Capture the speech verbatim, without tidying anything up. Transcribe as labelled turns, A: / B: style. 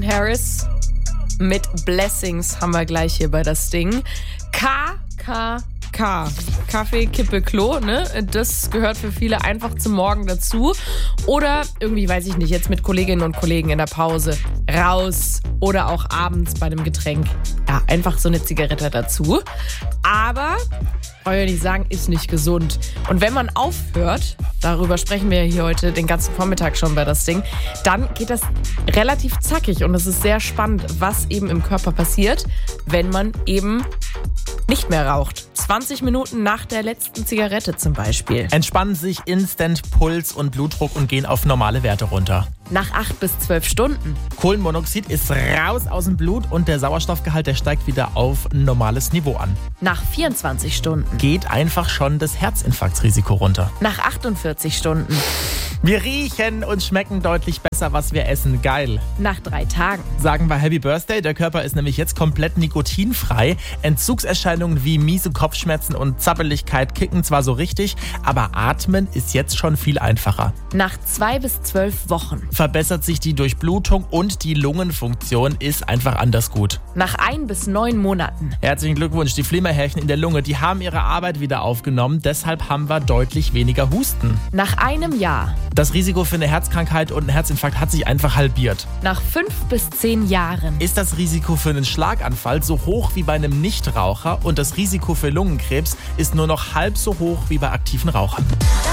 A: Calvin Harris mit Blessings haben wir gleich hier bei das Ding. K K K. Kaffee, Kippe, Klo, ne? Das gehört für viele einfach zum Morgen dazu. Oder irgendwie, weiß ich nicht, jetzt mit Kolleginnen und Kollegen in der Pause raus oder auch abends bei einem Getränk. Ja, einfach so eine Zigarette dazu. Aber, wollen wir nicht sagen, ist nicht gesund. Und wenn man aufhört, darüber sprechen wir hier heute den ganzen Vormittag schon bei das Ding, dann geht das relativ zackig und es ist sehr spannend, was eben im Körper passiert, wenn man eben nicht mehr raucht. zwanzig Minuten nach der letzten Zigarette zum Beispiel.
B: Entspannen sich instant Puls und Blutdruck und gehen auf normale Werte runter.
A: Nach acht bis zwölf Stunden.
B: Kohlenmonoxid ist raus aus dem Blut und der Sauerstoffgehalt, der steigt wieder auf ein normales Niveau an.
A: Nach vierundzwanzig Stunden.
B: Geht einfach schon das Herzinfarktrisiko runter.
A: Nach achtundvierzig Stunden.
B: Wir riechen und schmecken deutlich besser, was wir essen. Geil.
A: Nach drei Tagen.
B: Sagen wir Happy Birthday. Der Körper ist nämlich jetzt komplett nikotinfrei. Entzugserscheinungen wie miese Kopfschmerzen und Zappeligkeit kicken zwar so richtig, aber atmen ist jetzt schon viel einfacher.
A: Nach zwei bis zwölf Wochen.
B: Verbessert sich die Durchblutung und die Lungenfunktion ist einfach anders gut.
A: Nach ein bis neun Monaten.
B: Herzlichen Glückwunsch, die Flimmerhärchen in der Lunge, die haben ihre Arbeit wieder aufgenommen. Deshalb haben wir deutlich weniger Husten.
A: Nach einem Jahr.
B: Das Risiko für eine Herzkrankheit und einen Herzinfarkt hat sich einfach halbiert.
A: Nach fünf bis zehn Jahren.
B: Ist das Risiko für einen Schlaganfall so hoch wie bei einem Nichtraucher und das Risiko für Lungenkrebs ist nur noch halb so hoch wie bei aktiven Rauchern.